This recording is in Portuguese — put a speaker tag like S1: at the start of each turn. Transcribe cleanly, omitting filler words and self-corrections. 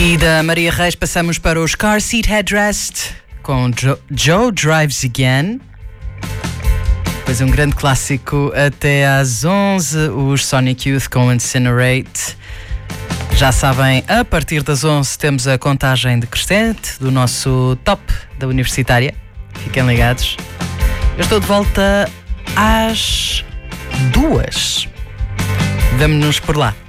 S1: E da Maria Reis passamos para os Car Seat Headrest com Joe Drives Again. Depois um grande clássico até às 11, os Sonic Youth com Incinerate. Já sabem, a partir das 11 temos a contagem decrescente do nosso top da Universitária. Fiquem ligados. Eu estou de volta às 2. Vemo-nos por lá.